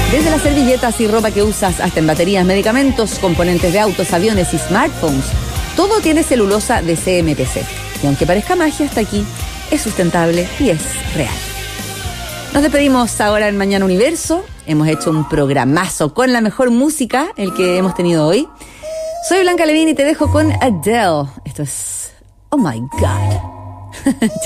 Desde las servilletas y ropa que usas hasta en baterías, medicamentos, componentes de autos, aviones y smartphones, todo tiene celulosa de CMPC. Y aunque parezca magia, hasta aquí es sustentable y es real. Nos despedimos ahora en Mañana Universo. Hemos hecho un programazo con la mejor música, el que hemos tenido hoy. Soy Blanca Levin y te dejo con Adele. Esto es Oh My God.